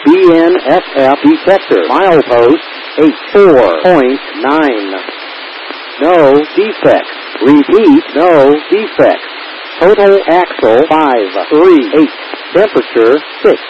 BNSF detector. Milepost 84.9. No defects. Repeat, no defects. Total axle 538. Temperature 6.